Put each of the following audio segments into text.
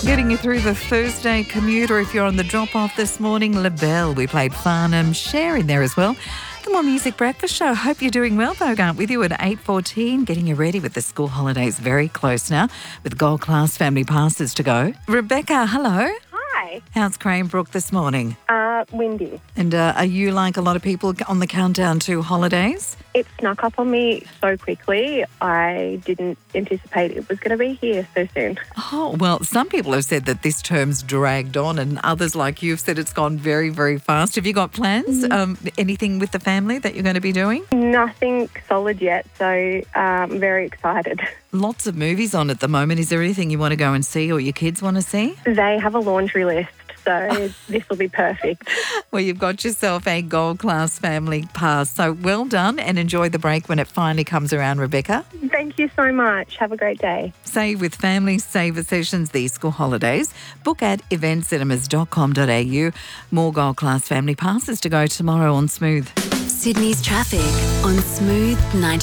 Getting you through the Thursday commute, or if you're on the drop-off this morning, LaBelle. We played Farnham, Cher in there as well. The More Music Breakfast Show. Hope you're doing well. Bogart with you at 8:14, getting you ready with the school holidays very close now, with Gold Class family passes to go. Rebecca, hello. Hi. How's Cranebrook this morning? Windy. And are you like a lot of people on the countdown to holidays? It snuck up on me so quickly. I didn't anticipate it was going to be here so soon. Oh, well, some people have said that this term's dragged on, and others like you have said it's gone very, very fast. Have you got plans? Anything with the family that you're going to be doing? Nothing solid yet, so I'm very excited. Lots of movies on at the moment. Is there anything you want to go and see or your kids want to see? They have a laundry list, so this will be perfect. Well, you've got yourself a Gold Class family pass. So well done, and enjoy the break when it finally comes around, Rebecca. Thank you so much. Have a great day. Save with Family Saver Sessions these school holidays. Book at eventcinemas.com.au. More Gold Class family passes to go tomorrow on Smooth. Sydney's traffic on Smooth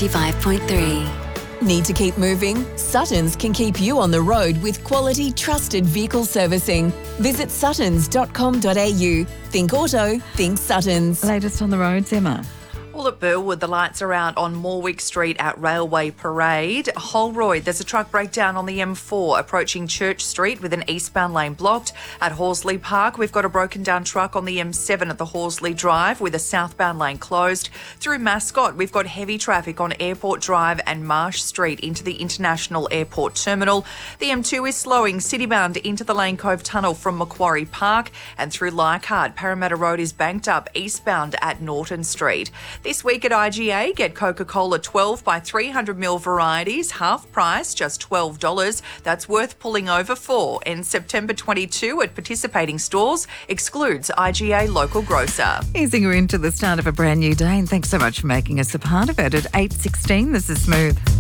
95.3. Need to keep moving? Suttons can keep you on the road with quality, trusted vehicle servicing. Visit suttons.com.au. Think auto, think Suttons. Latest on the roads, Emma. All at Burwood, the lights are out on Morwick Street at Railway Parade. Holroyd, there's a truck breakdown on the M4 approaching Church Street with an eastbound lane blocked. At Horsley Park, we've got a broken down truck on the M7 at the Horsley Drive with a southbound lane closed. Through Mascot, we've got heavy traffic on Airport Drive and Marsh Street into the International Airport Terminal. The M2 is slowing citybound into the Lane Cove Tunnel from Macquarie Park, and through Leichhardt, Parramatta Road is banked up eastbound at Norton Street. This week at IGA, get Coca-Cola 12 by 300ml varieties, half price, just $12. That's worth pulling over for. And September 22 at participating stores, excludes IGA local grocer. Easing you into the start of a brand new day, and thanks so much for making us a part of it. At 8:16, this is Smooth.